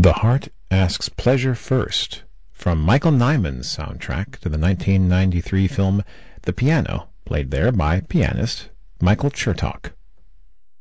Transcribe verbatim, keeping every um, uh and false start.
The Heart Asks Pleasure First, from Michael Nyman's soundtrack to the nineteen ninety-three film The Piano, played there by pianist Michael Chertok.